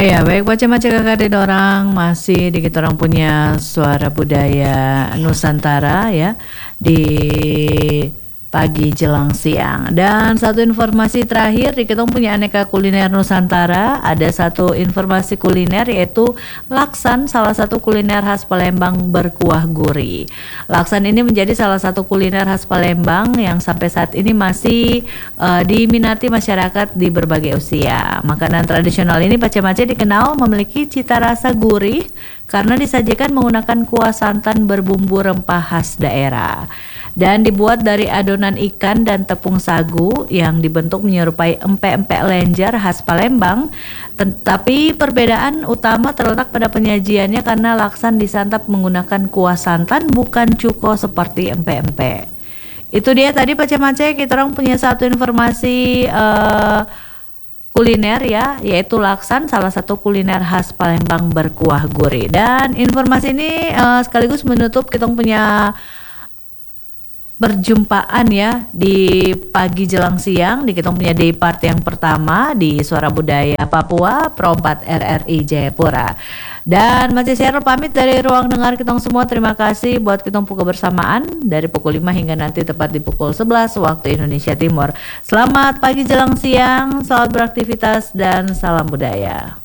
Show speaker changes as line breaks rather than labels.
Iya, baik macam-macam kakak dan orang masih di kita orang punya suara budaya Nusantara ya di pagi jelang siang. Dan satu informasi terakhir di kita punya aneka kuliner Nusantara. Ada satu informasi kuliner yaitu laksan, salah satu kuliner khas Palembang berkuah gurih. Laksan ini menjadi salah satu kuliner khas Palembang yang sampai saat ini masih diminati masyarakat di berbagai usia. Makanan tradisional ini Pace-Mace dikenal memiliki cita rasa gurih karena disajikan menggunakan kuah santan berbumbu rempah khas daerah dan dibuat dari adonan ikan dan tepung sagu yang dibentuk menyerupai empek-empek lenjer khas Palembang. Tetapi perbedaan utama terletak pada penyajiannya karena laksan disantap menggunakan kuah santan bukan cuko seperti empek-empek. Itu dia tadi Pace-Mace, kita orang punya satu informasi kuliner ya, yaitu laksan, salah satu kuliner khas Palembang berkuah gurih. Dan informasi ini sekaligus menutup kita punya perjumpaan ya di pagi jelang siang di kita punya day part yang pertama di Suara Budaya Papua Pro 4 RRI Jayapura. Dan masih share pamit dari ruang dengar kita semua. Terima kasih buat kita kebersamaan dari pukul 5 hingga nanti tepat di pukul 11 waktu Indonesia Timur. Selamat pagi jelang siang, selamat beraktivitas dan salam budaya.